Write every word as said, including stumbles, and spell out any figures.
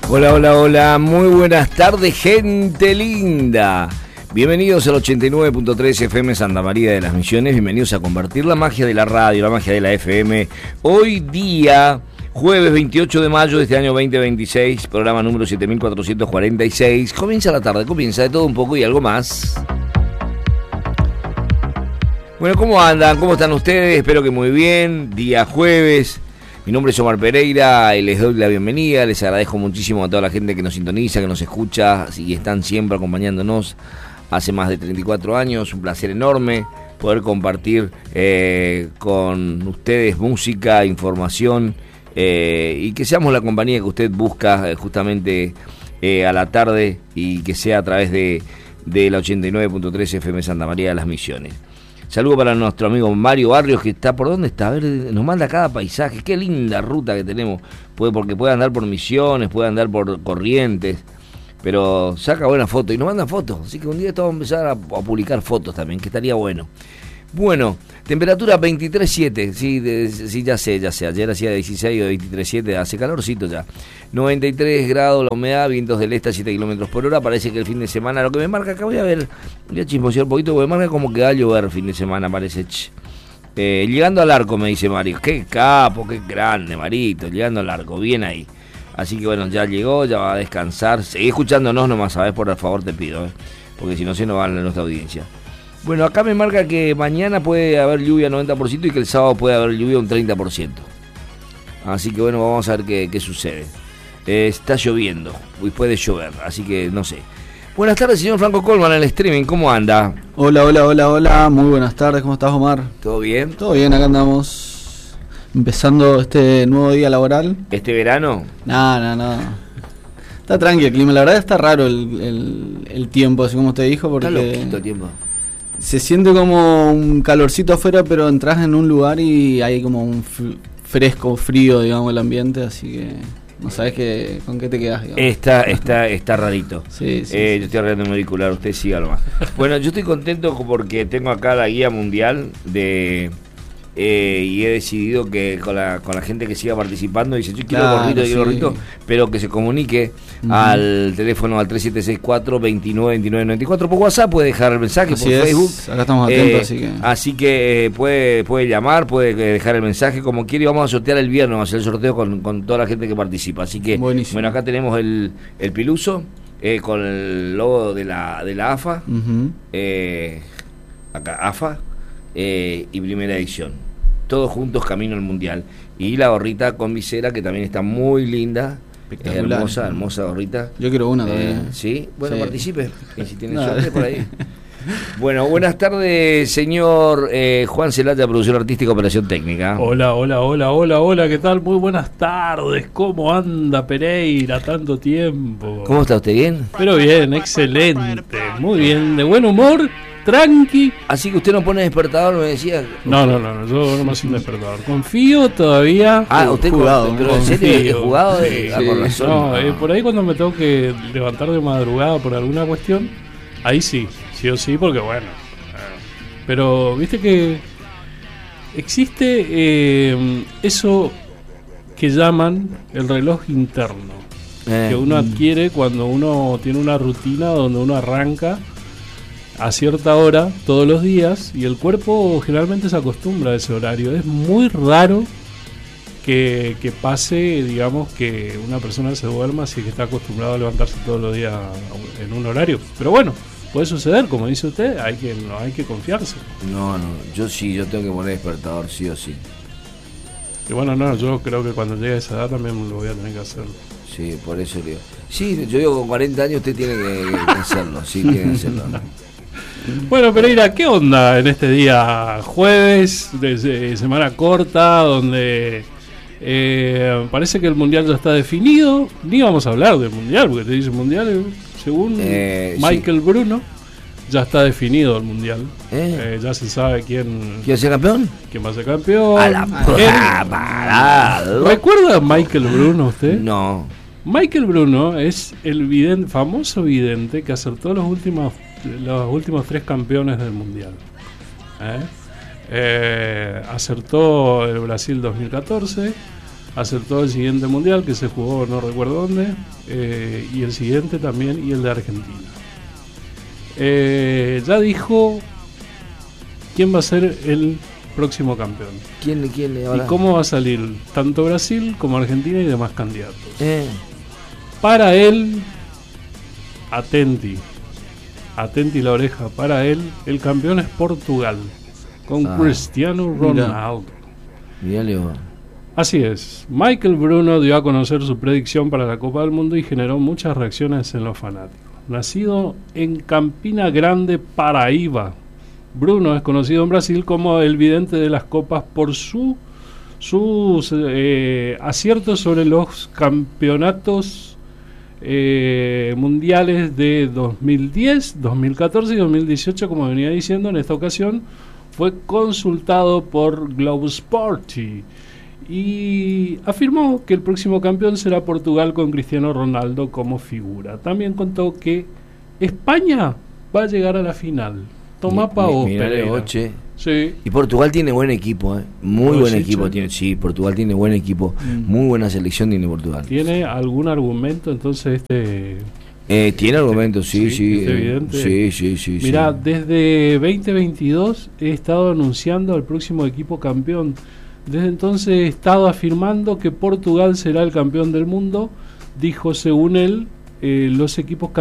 Hola, hola, hola, muy buenas tardes, gente linda. Bienvenidos al ochenta y nueve punto tres F M Santa María de las Misiones. Bienvenidos a compartir la magia de la radio, la magia de la F M. Hoy día, jueves veintiocho de mayo de este año veinte veintiséis, programa número siete mil cuatrocientos cuarenta y seis. Comienza la tarde, comienza de todo un poco y algo más. Bueno, ¿cómo andan? ¿Cómo están ustedes? Espero que muy bien. Día jueves. Mi nombre es Omar Pereira y les doy la bienvenida. Les agradezco muchísimo a toda la gente que nos sintoniza, que nos escucha y están siempre acompañándonos hace más de treinta y cuatro años. Un placer enorme poder compartir eh, con ustedes música, información eh, y que seamos la compañía que usted busca eh, justamente eh, a la tarde y que sea a través de, de la ochenta y nueve punto tres F M Santa María de las Misiones. Saludo para nuestro amigo Mario Barrios, que está por dónde está, a ver, nos manda cada paisaje. Qué linda ruta que tenemos, puede, porque puede andar por Misiones, puede andar por Corrientes, pero saca buenas fotos y nos manda fotos, así que un día vamos a empezar a, a publicar fotos también, que estaría bueno. Bueno, temperatura veintitrés punto siete, sí, de, sí, ya sé, ya sé, ayer hacía dieciséis o veintitrés punto siete, hace calorcito ya. noventa y tres grados la humedad, vientos del este a siete kilómetros por hora, parece que el fin de semana, lo que me marca acá, voy a ver, voy a chismosear un poquito, porque me marca como que va a llover el fin de semana, parece. Eh, llegando al arco, me dice Mario, qué capo, qué grande, Marito, llegando al arco, bien ahí. Así que bueno, ya llegó, ya va a descansar, seguí escuchándonos nomás, sabes, por favor te pido, eh, porque si no se nos va a nuestra audiencia. Bueno, acá me marca que mañana puede haber lluvia noventa por ciento y que el sábado puede haber lluvia un treinta por ciento. Así que bueno, vamos a ver qué, qué sucede. Eh, está lloviendo, y puede llover, así que no sé. Buenas tardes, señor Franco Colman, en el streaming, ¿cómo anda? Hola, hola, hola, hola, muy buenas tardes, ¿cómo estás, Omar? ¿Todo bien? Todo bien, acá andamos empezando este nuevo día laboral. ¿Este verano? No, no, no. Está tranquilo el clima, la verdad está raro el, el, el tiempo, así como usted dijo, porque... Está loquito el tiempo. Se siente como un calorcito afuera, pero entras en un lugar y hay como un fresco, frío, digamos, el ambiente, así que no sabes qué, con qué te quedas, digamos. Está, está, está rarito. Sí, sí, eh, sí. Yo estoy arreglando el auricular, usted siga nomás. Bueno, yo estoy contento porque tengo acá la guía mundial de... Eh, y he decidido que con la, con la gente que siga participando, dice yo quiero Claro, gorrito, yo quiero sí. gorrito, pero que se comunique uh-huh. al teléfono al tres siete seis cuatro, veintinueve veintinueve noventa y cuatro por WhatsApp, puede dejar el mensaje así por es. Facebook. Acá estamos atentos, eh, así que así que puede, puede llamar, puede dejar el mensaje como quiere y vamos a sortear el viernes, vamos a hacer el sorteo con, con toda la gente que participa. Así que buenísimo. Bueno, acá tenemos el, el piluso eh, con el logo de la, de la A F A, uh-huh. eh, acá A F A eh, y primera edición. Todos juntos camino al mundial. Y la gorrita con visera que también está muy linda, espectacular, hermosa, hermosa gorrita. Yo quiero una eh, también. Sí, bueno, sí. Participe. Y si tiene no. suerte por ahí. Bueno, buenas tardes, señor eh, Juan Celaya, producción artística, operación técnica. Hola, hola, hola, hola, hola, ¿qué tal? Muy buenas tardes. ¿Cómo anda Pereira? Tanto tiempo. ¿Cómo está usted? ¿Bien? Pero bien, excelente. Muy bien, de buen humor. Tranqui. Así que usted no pone despertador, me decía. No, no, no, no yo no me soy un despertador. Confío todavía. Ah, usted jugado, con, pero en serio, he jugado de, sí, ah, por razón. No, eh, por ahí cuando me tengo que levantar de madrugada por alguna cuestión, ahí sí, sí o sí, porque bueno. Eh, pero viste que existe eh, eso que llaman el reloj interno, eh, que uno adquiere cuando uno tiene una rutina donde uno arranca a cierta hora todos los días y el cuerpo generalmente se acostumbra a ese horario. Es muy raro que, que pase, digamos, que una persona se duerma si es que está acostumbrado a levantarse todos los días en un horario. Pero bueno, puede suceder, como dice usted, hay que, no hay que confiarse. No, no, yo sí, yo tengo que poner despertador, sí o sí. Y bueno, no, yo creo que cuando llegue a esa edad también lo voy a tener que hacer. Sí, por eso digo. Sí, yo digo, con cuarenta años usted tiene que, que hacerlo, sí, tiene que hacerlo. Bueno, Pereira, ¿qué onda en este día jueves de, de semana corta donde eh, parece que el mundial ya está definido? Ni vamos a hablar del mundial porque te dice mundial según eh, Michael sí. Bruno ya está definido el mundial. Eh. Eh, ya se sabe quién quién va a ser campeón. ¿Quién va a ser campeón? A la parada. ¿Recuerda a Michael Bruno usted? No. Michael Bruno es el vidente, famoso vidente que acertó los últimos los últimos tres campeones del mundial. ¿Eh? Eh, acertó el Brasil dos mil catorce, acertó el siguiente mundial que se jugó no recuerdo dónde, eh, y el siguiente también, y el de Argentina. Eh, ya dijo quién va a ser el próximo campeón. ¿Quién, quién le y cómo va a salir tanto Brasil como Argentina y demás candidatos. Eh. Para él, atenti, atenti la oreja, para él el campeón es Portugal, con Ah. Cristiano Ronaldo. Mirá, Leo. Así es, Michael Bruno dio a conocer su predicción para la Copa del Mundo y generó muchas reacciones en los fanáticos. Nacido en Campina Grande, Paraíba, Bruno es conocido en Brasil como el vidente de las copas por su sus eh, aciertos sobre los campeonatos eh, mundiales de dos mil diez, dos mil catorce y dos mil dieciocho. Como venía diciendo, en esta ocasión fue consultado por Globo Esporte y afirmó que el próximo campeón será Portugal con Cristiano Ronaldo como figura. También contó que España va a llegar a la final. Tomá pa' vos, Pereira. Sí. Y Portugal tiene buen equipo, ¿eh? Muy ¿Lo buen has equipo dicho? tiene. Sí, Portugal tiene buen equipo. Mm. Muy buena selección tiene Portugal. ¿Tiene algún argumento entonces este? Eh, tiene argumentos, sí, Sí, sí. es eh, evidente. sí, sí, sí. Mirá, sí. desde veinte veintidós he estado anunciando al próximo equipo campeón. Desde entonces he estado afirmando que Portugal será el campeón del mundo. Dijo, según él, eh, los equipos